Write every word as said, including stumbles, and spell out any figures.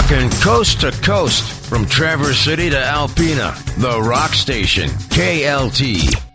Rocking coast to coast from Traverse City to Alpena, the Rock Station, K L T.